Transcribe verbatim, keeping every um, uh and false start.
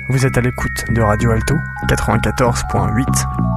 Vous êtes à l'écoute de Radio Alto quatre-vingt-quatorze point huit.